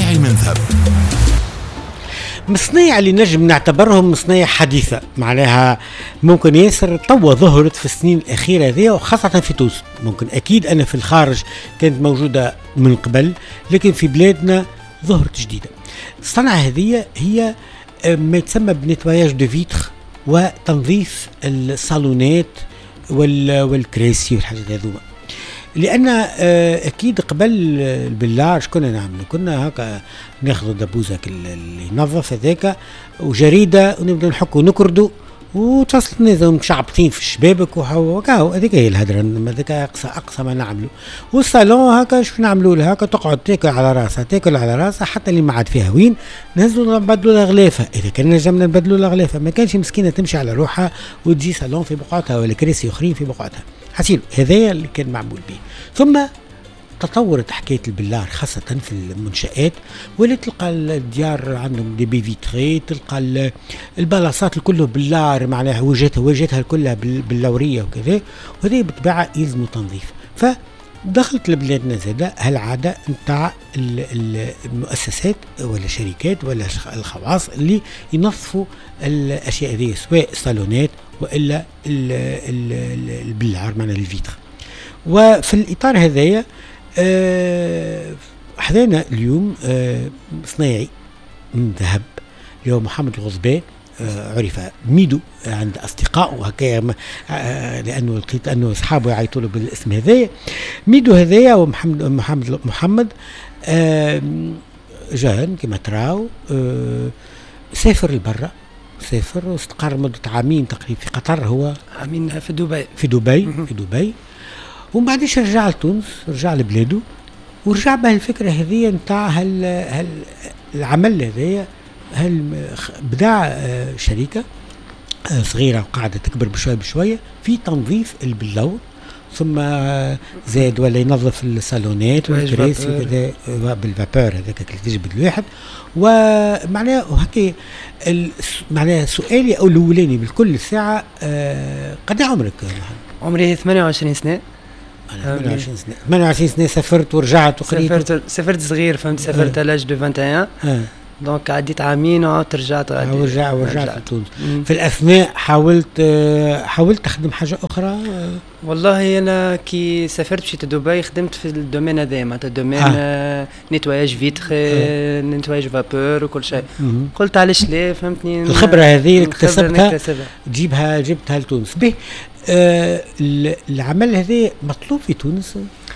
المنذب. مصنيع اللي نجم نعتبرهم مصنيع حديثة، معناها ممكن ياسر توا ظهرت في السنين الأخيرة هذه، وخاصة في تونس. ممكن أكيد أنا في الخارج كانت موجودة من قبل، لكن في بلادنا ظهرت جديدة. الصنعة هذه هي ما يتسمى بنتواياج دو فيتر، وتنظيف الصالونات والكراسي والحاجات هذوما. لأن أكيد قبل البلاج كنا نعمل، كنا هكا ناخذ دبوزك اللي ينظف هذاك وجريدة ونبدأ نحكوا نكردوا وتصل الناس مشعبطين في الشبابك وكاو. هذيك هي الهدرة، هذاك أقصى ما نعمله. والصالون هكا شو نعملوا لها، هكا تقعد تاكل على راسها تاكل على راسها حتى اللي ما عاد فيها وين نزلوا نبدلوا الأغلافة. إذا كان نجمنا نبدلوا الأغلافة، ما كانش مسكينة تمشي على روحها وتجي صالون في بقعتها ولا كراسي أخرين في بقعتها. حسيلو هذايا اللي كان معمول به. ثم تطورت حكاية البلار خاصة في المنشآت، واللي تلقى الديار عندهم دي بي فيتري، تلقى البلاصات الكله بلار، معناها وجهتها كلها باللورية وكذا، وهذه بالطبيعة يلزموا تنظيف. فدخلت لبلادنا زادة هالعادة نتاع المؤسسات ولا شركات ولا الخواص اللي ينظفوا الأشياء هذه، سواء الصالونات وإلا البلار معناها الفيتر. وفي الإطار هذايا حذينا اليوم صنايعي من ذهب اللي هو محمد الغضبان، عرف ميدو عند أصدقائه هكايا، لأنه لقيت أنه أصحابه يعيطوا له بالاسم هذايا. ميدو هذايا ومحمد جان كما تراو، سافر لبرا، سافر واستقر مدة عامين تقريبا في قطر، هو عامين في دبي ومن بعدش رجع لتونس، رجع لبلاده ورجع بهالفكرة هذه نتاع العمل هذايا. بدأ شركة صغيرة وقاعدة تكبر بشوية في تنظيف البلور، ثم زاد ولا ينظف الصالونات والكراسي وكذا بالفابور هذاك اللي تجي بالواحد. ومعناه وهكي معناه سؤالي او الاولاني بالكل ساعة، قد عمرك؟ عمري 28 سنة. 28 سنة سافرت ورجعت وقريت. سافرت صغير، فهمت، سافرت لاج دو 21 دونك عديت عامين وعدت رجعت ورجعت تونس. في الأثناء حاولت تخدم حاجة أخرى؟ والله أنا كي سافرت مشيت دبي خدمت في الدومين هذا، معناتها دومين نيتواياج فيتر، نيتواياج فابور وكل شيء. قلت علاش لا، فهمتني، الخبرة هذه اللي اكتسبتها جبتها لتونس. به العمل هذا مطلوب في تونس؟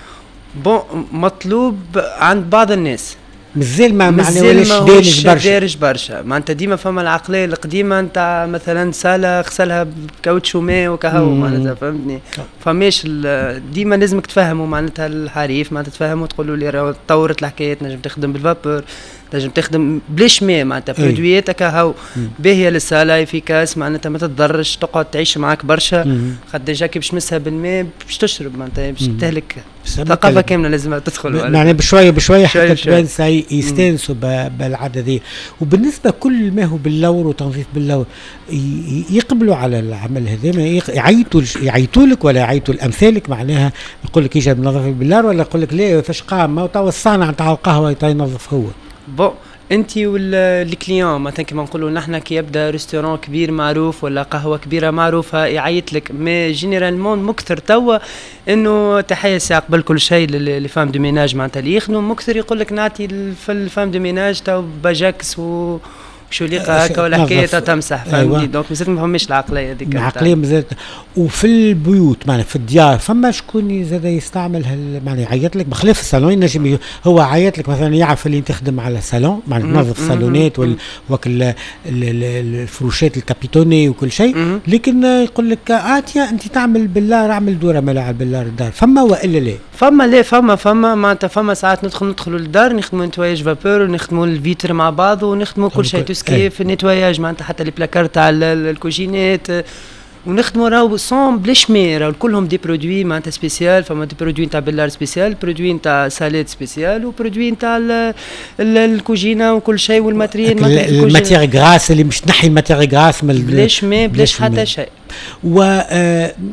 مطلوب عند بعض الناس، مازال ما دارج برشا. معناتها ديما فما العقليه القديمه نتاع مثلا ساله غسلها بكاوتشو ماء وكهو، معناتها فهمتني. فماش ديما لازمك تفهموا معناتها الحريف، معناتها تفهموا تقولوا لي راه تطورت الحكايات، نجم تخدم بالفابور، تنجم تخدم بلاش ماء، معناتها برودويات كهو باهيه للساله افيكاس، معناتها ما تتضرش، تقعد تعيش معاك برشا. خد ديجا كي باش تمسها بالماء باش تشرب، معناتها باش تهلك ثقافه كامله لازم تدخل، يعني بشويه حتى تبان يستانسوا بالعاده ذي. وبالنسبه كل ما هو باللور وتنظيف باللور يقبلوا على العمل هذا؟ ما يعيطوا لك ولا يعيطوا لامثالك، معناها يقول لك يجي ننظف باللور، ولا يقول لك لا فاش قام ما تو الصانع نتاع القهوه ينظف هو؟ انت والكليون مثلا كما نقولوا نحن كي يبدا ريستوران كبير معروف ولا قهوه كبيره معروفه يعيط لك، ما جينيرالمون مكثر توا انه تحيه ساعه قبل كل شيء لفام دو ميناج معناتها اللي يخدموا مكثر يقول لك نعطي الفام دو ميناج تو باجاكس شو ليقه هكا ولا حكايه تمسح، فهمتني. دونك مازال ما فهمش العقليه هذيك، العقليه مازال. وفي البيوت معناها في الديار فما شكون زاد يستعمل معناها يعيط لك بخلاف الصالون، نجم هو عيط لك مثلا يعرف اللي تخدم على الصالون معناها تنظف الصالونات وكل الفروشات الكابيتوني وكل شيء، لكن يقول لك تيا انت تعمل بالله اعمل دوره ملاعب بالله الدار، فما والا لا؟ فما معناتها فما ساعات ندخلوا للدار نخدموا نتواياج فابور ونخدموا الفيتر مع بعض ونخدموا كل شيء كيف النتواياج معناتها حتى لي بلاكار تاع الكوجينات، ونخدموا راهو سون بلاش مي، راهو كلهم دي برودوي معناتها سبيسيال. فما دي برودوي نتاع بلار سبيسيال، برودوي نتاع ساليت سبيسيال، وبرودوي نتاع الكوجينه وكل شيء والماتريال الماتير غراس اللي مش نحي الماتير غراس بلاش مي بلاش حتى شيء. و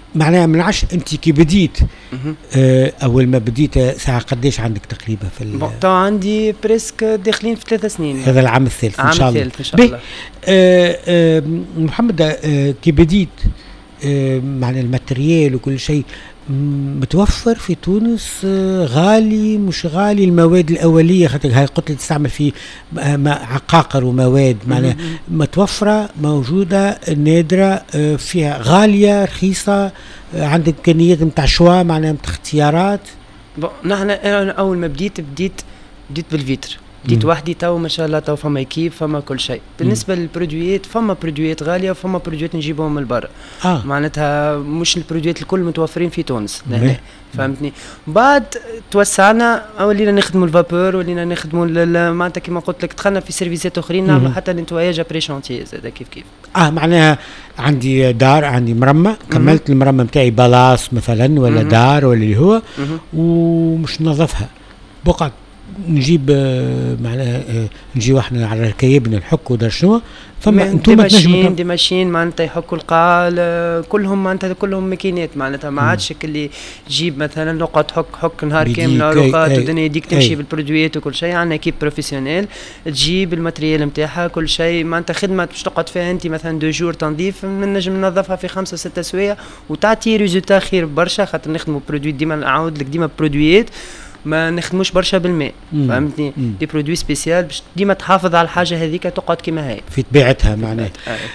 معناها ما نعرفش انت كي بديت اول ما بديت ساعه قديش عندك تقريبا في تو عندي بريسك داخلين في 3 سنين. هذا العام الثالث ان شاء الله. الثالث ان شاء الله. محمد كي بديت معناها الماتريال وكل شيء متوفر في تونس، غالي مش غالي المواد الأولية، خاطر هاي قلت لي تستعمل في عقاقر ومواد معناها متوفرة موجودة نادرة، فيها غالية رخيصة، عندك إمكانيات متاع شوا معناها متاع اختيارات. نحن أنا أول ما بديت بالفيتر، بديت وحدي. تو ما شاء الله تو فما كيف فما كل شيء. بالنسبه للبرودويات فما برودويات غاليه وفما برودويات نجيبهم من برا. معناتها مش البرودويات الكل متوفرين في تونس فهمتني. بعد توسعنا ولينا نخدموا الفابور، ولينا نخدموا معناتها كما قلت لك دخلنا في سيرفيسات اخرين نعملوا حتى النتواياج ابري شانتيي زاد كيف معناها عندي دار، عندي مرمى، كملت المرمى نتاعي بلاص مثلا ولا دار ولا اللي هو ومش نظفها بقعد نجيب معناها نجي واحنا على ركايبنا نحكوا دار شنو فما انتم دي ماشين معناتها يحكوا القال كلهم معناتها كلهم ماكينات معناتها ما عادش اللي تجيب مثلا نقعد حك نهار كامل اوقات والدنيا يديك تمشي بالبرودويات وكل شيء. عندنا كيب بروفيسيونيل تجيب الماتريال نتاعها كل شيء معناتها خدمه باش تقعد فيها انت مثلا 2 جور تنظيف نجم ننظفها في 5 6 سوايع وتعطي ريزولتا خير برشا، خاطر نخدموا برودوي ديما نعاود لك ديما برودويات ما نخدموش برشا بالماء فهمتني. دي برودوي سبيسيال باش ديما تحافظ على الحاجه هذيك تقعد كما هي في طبيعتها معناها.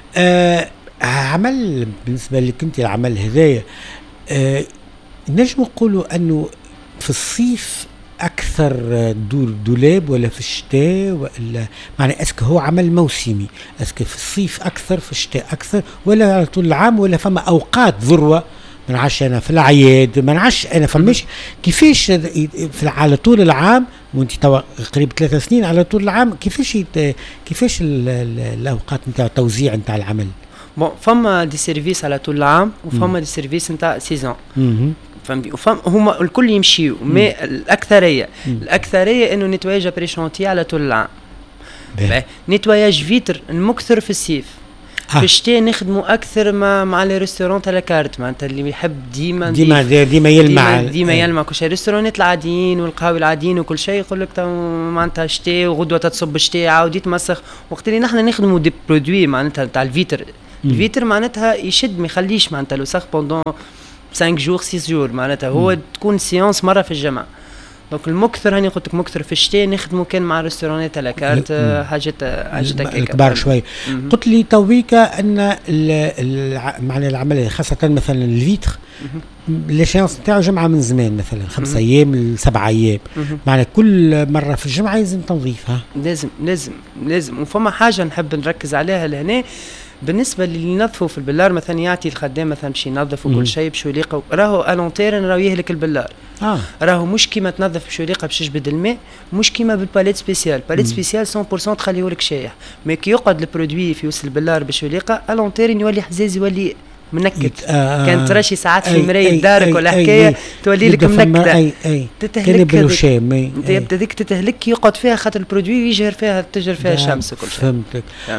عمل بالنسبه لك انت العمل هذايا نجم نقولوا انه في الصيف اكثر دولاب ولا في الشتاء ولا معناها اسك هو عمل موسمي؟ اسك في الصيف اكثر في الشتاء اكثر ولا على طول العام ولا فما اوقات ذروه؟ ما نعرفش انا في الاعياد ما نعرفش انا فماش كيفاش على طول العام وانت توا قريب 3 سنين على طول العام كيفاش الاوقات نتاع التوزيع نتاع العمل؟ فما دي سيرفيس على طول العام وفما دي سيرفيس نتاع سيزون فهمتي. وفهم هما الكل يمشيوا مي الاكثريه انه نتوايج ابري شانتيي على طول العام. نتوايج فيتر نمكثر في الصيف. في الشتاء نخدموا اكثر مع لي ريستورون تاع لاكارت معناتها اللي يحب ديما ديما يلمع كل شيء. الريستورونات العاديين والقهاوي العاديين وكل شيء يقول لك معناتها شتاء وغدوه تصب شتاء عاودي تمسخ. وقت اللي نحن نخدموا دي برودوي معناتها تاع الفيتر معناتها يشد ما يخليش معناتها لو ساخ بوندون 5 جور 6 جور معناتها هو تكون سيونس مره في الجمعه. دونك المكثر هاني قلت لك مكثر في الشتاء نخدموا كان مع ريستورانات لاكارت حاجات كبار شوي. قلت لي تويكا ان معنى العمل خاصه مثلا الفيتر ليشانس نتاعو جمعه من زمان مثلا 5 ايام ل 7 ايام معنى كل مره في الجمعه لازم تنظيفها. لازم وفما حاجه نحب نركز عليها لهنا بالنسبه للي ينظفوا في البلار مثلا يعطي الخدام مثلا باش ينظف وكل شيء باش يليق راهو الونتيرن راهو يهلك البلار. راهو مش كيما تنظف باش يليق باش تجبد الماء مش كيما بالباليت سبيسيال. باليت سبيسيال 100% تخليه لك شايح مي كي يقعد البرودوي في وسط البلار باش يليق الونتيرن يولي حزاز يولي منكد. كانت راشي ساعات في مرايه دارك ولا حكايه تولي لك منكده تتهلك انت يبدا ذيك تتهلك يقعد فيها خاطر البرودوي يجهر فيها تجر فيها الشمس وكل شيء. فهمتك.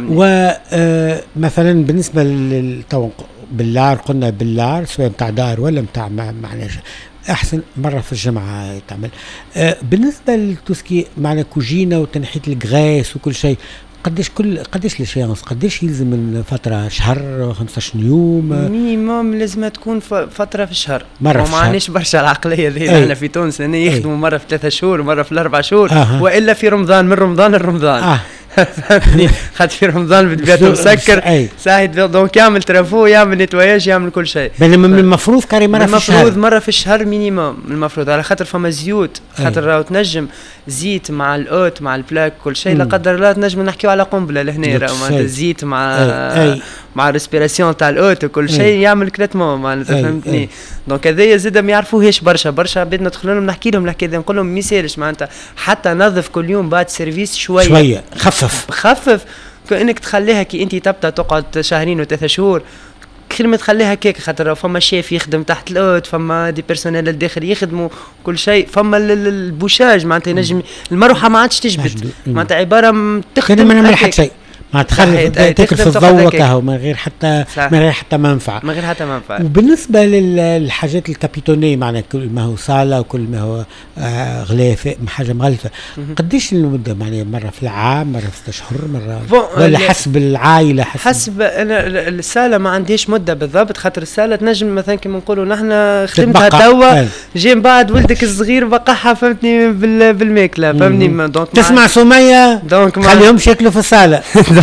ومثلا بالنسبه باللار قلنا باللار سواء بتاع دار ولا بتاع معناش احسن مره في الجمعه تعمل. بالنسبه لتوسكي معنا كوجينه وتنحيه الغراس وكل شيء قديش ليشيانس قديش يلزم من فتره شهر 15 يوم مينيموم لازم تكون فتره في الشهر. ما معناش برشا العقليه ذي احنا في تونس هنا يخدموا مره في 3 شهور ومره في 4 شهور والا في رمضان من رمضان لرمضان فهمتني. خاطر في رمضان بتبيع مسكر ساعد دونك يعمل ترافو يعمل نتواياج يعمل كل شيء. بينما من المفروض كاري مره في الشهر. المفروض مره في الشهر مينيموم المفروض على خاطر فما زيوت خاطر راهو تنجم زيت مع الاوت مع البلاك كل شيء لا قدر الله تنجم نحكيو على قنبله لهنا راهو معناتها الزيت مع الريسبيراسيون تاع الاوت وكل شيء يعمل كلاتمون معناتها فهمتني. دونك هذايا زاد ما يعرفوهاش برشا بدنا ندخلوا لهم نحكي لهم الحكايه نقول لهم ما يسالش معناتها حتى نظف كل يوم بعد سيرفيس شويه خفف كأنك تخليها كي انت تبدا تقعد 2 و3 شهور خير ما تخليها كيك خاطر فما شيف يخدم تحت الاوت فما دي بيرسونيل الداخل يخدموا كل شيء فما البوشاج معناتها ينجم المروحه ما عادش تجبد معناتها عباره تخدم ما نعمل حتى شيء ما تخلي تاكل في الضوء كهو من غير حتى منفعه. وبالنسبه للحاجات الكابيتونيه معنا كل ما هو صاله وكل ما هو غلاف حاجه مغلفه، قديش المده معناها مره في العام، مره في 6 اشهر، مره ولا حسب العائله؟ حسب انا الساله ما عنديش مده بالضبط، خاطر الساله تنجم مثلا كما نقولوا نحن خدمتها توا جي من بعد ولدك الصغير بقعها فهمتني بالماكله فهمتني. دونك تسمع سميه دونك خليهم ياكلوا في الساله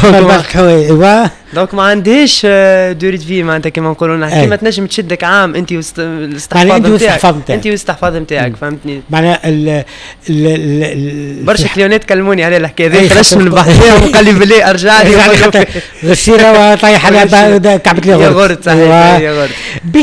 دونك ما عنديش دوري في معناتها كما نقولوا نحن كيما تنجم تشدك عام انت والاستحفاظ نتاعك فهمتني. معناها برشا كليونات كلموني على الحكايه هذه، خرجت من البحثيه وقال لي بالله ارجع لي غشيره وطايح على كعبت لي غرت صحيح يا غرت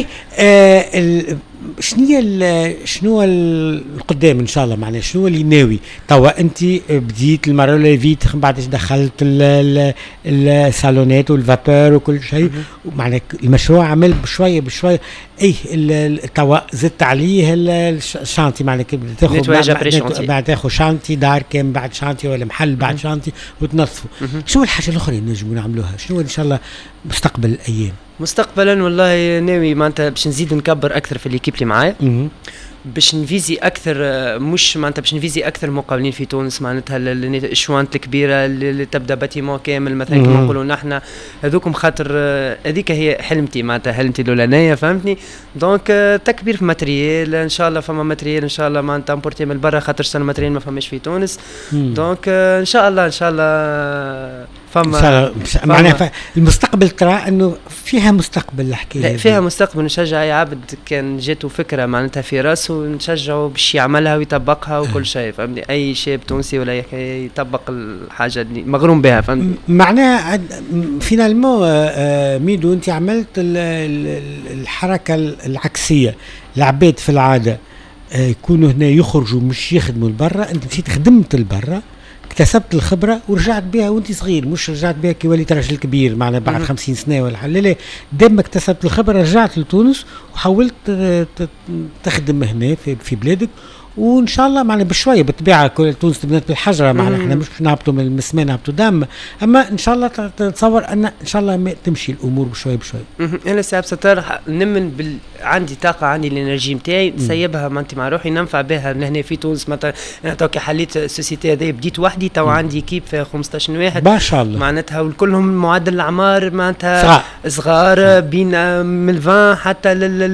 شنو القدام ان شاء الله؟ معناها شنو اللي ناوي توا؟ انت بديت المره اللي فيت بعدش دخلت الصالونات والفابور وكل شيء، معناها المشروع عمل بشويه توا زدت عليه الشانتي، معناها بعد تاخذ شانتي دار كام بعد شانتي ولا محل بعد شانتي وتنظفوا. شنو الحاجه الاخرى اللي نجموا نعملوها؟ شنو ان شاء الله مستقبل الايام؟ مستقبلا والله ناوي معناتها باش نزيد نكبر اكثر في الكيب اللي معايا، باش نفيزي اكثر، مش معناتها باش نفيزي اكثر مقاولين في تونس، معناتها الشوانت الكبيره اللي تبدا باتيمون كامل مثلا كما نقولوا نحن هذوكم، خاطر هذيك هي حلمتي معناتها حلمتي الاولانيه فهمتني. دونك تكبير في ماتريال ان شاء الله، فما ماتريال ان شاء الله معناتها امبورتي من برا، خاطر سنه ماتريال ما فماش في تونس. دونك ان شاء الله فما معناها المستقبل ترى انه فيها مستقبل الحكايه. لا فيها مستقبل، نشجع اي عبد كان جاته فكره معناتها في راسه ونشجعه باش يعملها ويطبقها وكل شيء فهمني. اي شاب تونسي ولا يطبق الحاجه اللي مغروم بها فهمني. معناها فينالمون ميدو انت عملت الحركه العكسيه. العباد في العاده يكونوا هنا يخرجوا مش يخدموا لبرا، انت مشيت خدمت لبرا اكتسبت الخبره ورجعت بها وانت صغير، مش رجعت بها كي وليت راجل كبير معنا بعد 50 سنه ولا حاجه. لا دام اكتسبت الخبره رجعت لتونس وحاولت تخدم هنا في بلادك، وان شاء الله معنا بشويه بالطبيعه كل تونس تبنات بالحجره، معنا احنا مش نهبطوا من المسمان نهبطوا دم، اما ان شاء الله تتصور ان ان شاء الله ما تمشي الامور بشويه. انا سي عبد الستار نمن عندي طاقه، عندي الانرجي نتاعي نسيبها معناتها مع روحي ننفع بها هنا في تونس. مثلا انا توكي حليت السوسيتي هذه بديت وحدي، تو عندي كيب فيها 15 واحد ما شاء الله معناتها، وكلهم معدل الاعمار معناتها صغار بين من 20 حتى